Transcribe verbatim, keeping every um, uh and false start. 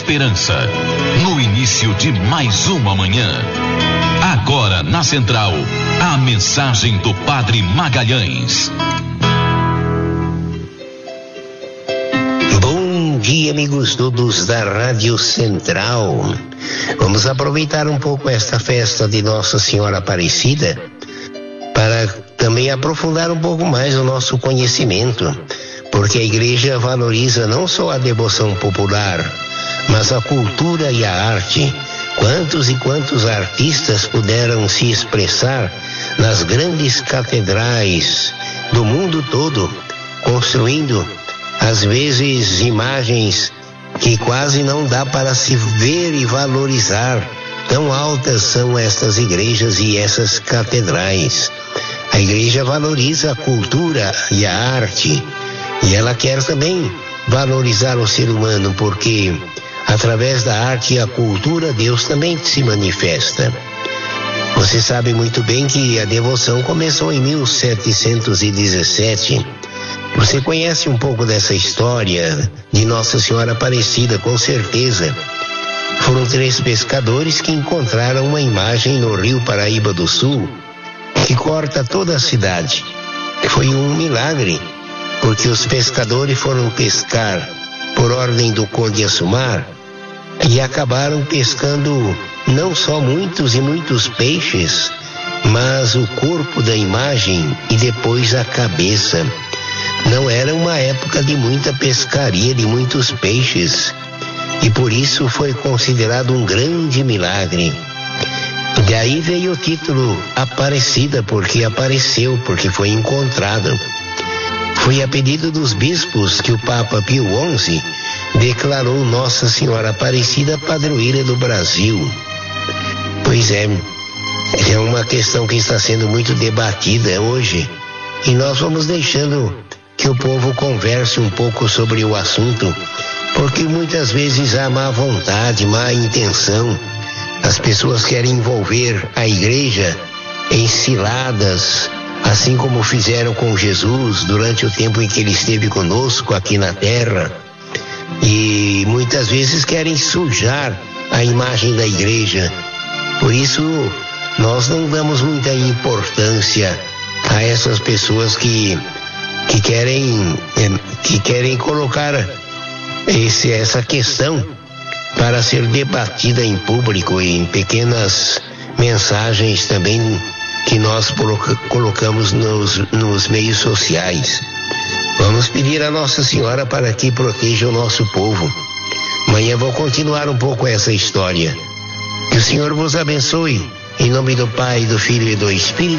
esperança, no início de mais uma manhã. Agora na Central, a mensagem do Padre Magalhães. Bom dia, amigos todos da Rádio Central. Vamos aproveitar um pouco esta festa de Nossa Senhora Aparecida para também aprofundar um pouco mais o nosso conhecimento, porque a igreja valoriza não só a devoção popular, mas a cultura e a arte. Quantos e quantos artistas puderam se expressar nas grandes catedrais do mundo todo, construindo, às vezes, imagens que quase não dá para se ver e valorizar. Tão altas são estas igrejas e essas catedrais. A igreja valoriza a cultura e a arte, e ela quer também valorizar o ser humano, porque através da arte e a cultura Deus também se manifesta. Você sabe muito bem que a devoção começou em mil setecentos e dezessete. Você conhece um pouco dessa história de Nossa Senhora Aparecida, com certeza. Foram três pescadores que encontraram uma imagem no rio Paraíba do Sul, que corta toda a cidade. Foi um milagre, porque os pescadores foram pescar por ordem do Conde Assumar e acabaram pescando não só muitos e muitos peixes, mas o corpo da imagem e depois a cabeça. Não era uma época de muita pescaria, de muitos peixes, e por isso foi considerado um grande milagre. Daí veio o título Aparecida, porque apareceu, porque foi encontrada. Foi a pedido dos bispos que o Papa Pio onze declarou Nossa Senhora Aparecida padroeira do Brasil. Pois é, é uma questão que está sendo muito debatida hoje, e nós vamos deixando que o povo converse um pouco sobre o assunto, porque muitas vezes há má vontade, má intenção. As pessoas querem envolver a igreja em ciladas, assim como fizeram com Jesus durante o tempo em que ele esteve conosco aqui na terra, e muitas vezes querem sujar a imagem da igreja. Por isso nós não damos muita importância a essas pessoas que que querem que querem colocar esse, essa questão para ser debatida em público, em pequenas mensagens também que nós colocamos nos, nos meios sociais. Vamos pedir a Nossa Senhora para que proteja o nosso povo. Amanhã vou continuar um pouco essa história. Que o Senhor vos abençoe, em nome do Pai, do Filho e do Espírito